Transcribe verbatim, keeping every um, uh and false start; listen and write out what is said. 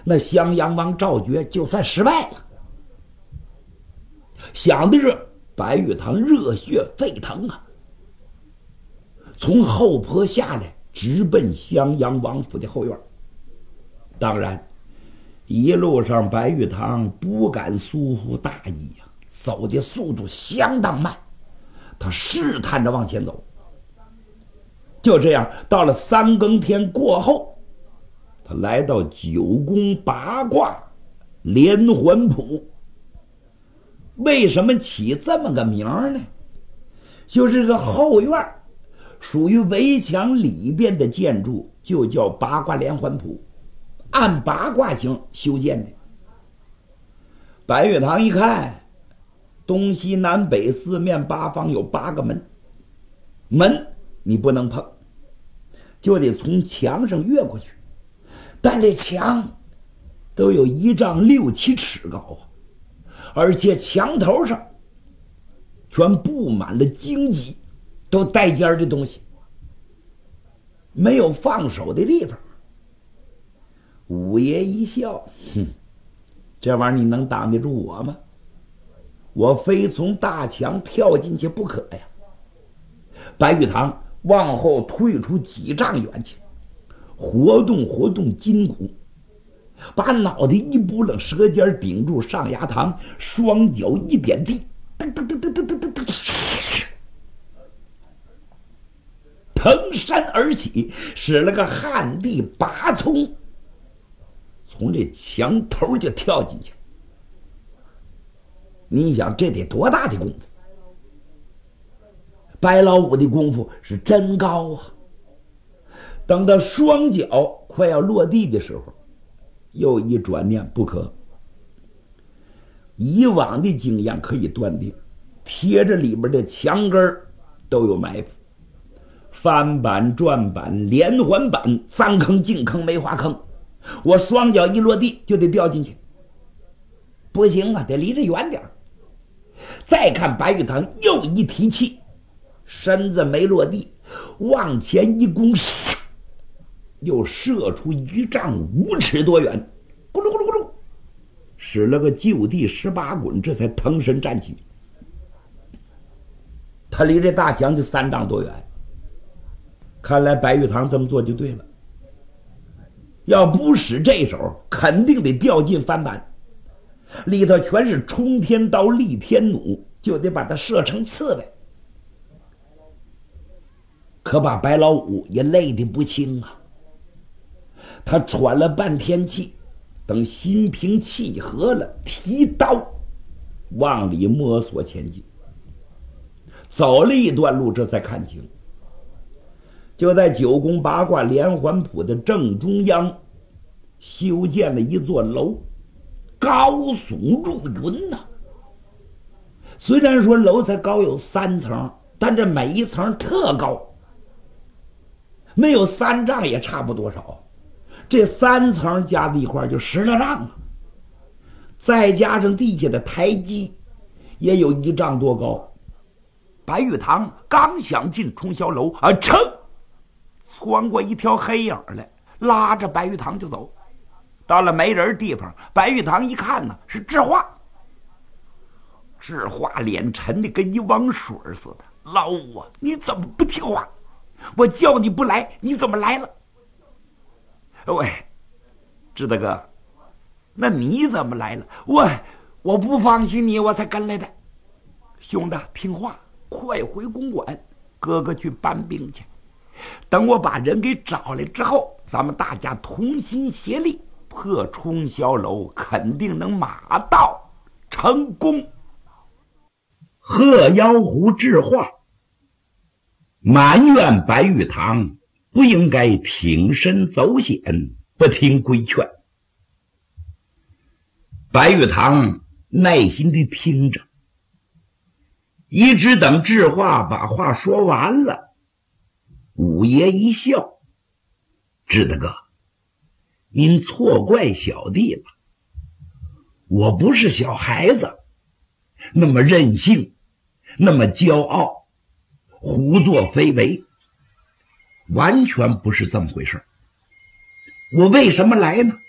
那襄阳王赵觉就算失败了。想的是白玉堂热血沸腾啊，从后坡下来，直奔襄阳王府的后院。当然一路上白玉堂不敢疏忽大意呀、啊，走的速度相当慢，他试探着往前走。就这样到了三更天过后，他来到九宫八卦连环谱。为什么起这么个名呢？就是个后院属于围墙里边的建筑，就叫八卦连环谱，按八卦形修建的。白玉堂一看，东西南北四面八方有八个门，门你不能碰，就得从墙上越过去，但这墙都有一丈六七尺高啊，而且墙头上全布满了荆棘，都带尖的东西，没有放手的地方。五爷一笑，哼，这玩意儿你能挡得住我吗？我非从大墙跳进去不可呀！白玉堂往后退出几丈远去，活动活动筋骨，把脑袋一扑棱，舌尖顶住上牙膛，双脚一点地，噔噔噔噔噔噔噔噔，腾身而起，使了个旱地拔葱，从这墙头就跳进去。你想这得多大的功夫？白老五的功夫是真高啊！等到双脚快要落地的时候，又一转念，不可。以往的经验可以断定，贴着里边的墙根都有埋伏，翻板、转板、连环板，三坑进坑没花坑，我双脚一落地就得掉进去。不行啊，得离着远点。再看白玉堂又一提气，身子没落地，往前一弓，又射出一丈五尺多远，咕噜咕噜咕噜，使了个就地十八滚，这才腾身站起。他离这大墙就三丈多远，看来白玉堂这么做就对了。要不使这手，肯定得掉进翻板，里头全是冲天刀、立天弩，就得把它射成刺猬。可把白老五也累得不轻啊！他喘了半天气，等心平气和了，提刀往里摸索前进。走了一段路，这才看清，就在九宫八卦连环谱的正中央修建了一座楼，高耸入云呐、啊。虽然说楼才高有三层，但这每一层特高，没有三丈也差不多少。这三层加在一块就十来丈了，再加上地下的台基，也有一丈多高。白玉堂刚想进冲霄楼啊，噌，窜过一条黑影来，拉着白玉堂就走。到了没人地方，白玉堂一看呢，是智化。智化脸沉的跟一汪水似的，老五啊，你怎么不听话？我叫你不来，你怎么来了？喂，智大哥，那你怎么来了？我我不放心你，我才跟来的。兄弟，听话，快回公馆，哥哥去搬兵去。等我把人给找来之后，咱们大家同心协力，破冲霄楼，肯定能马到成功。鹤妖狐智化埋怨白玉堂不应该挺身走险，不听规劝。白玉堂耐心地听着，一直等智化把话说完了，五爷一笑：“智大哥，您错怪小弟了，我不是小孩子，那么任性，那么骄傲，胡作非为，完全不是这么回事。我为什么来呢？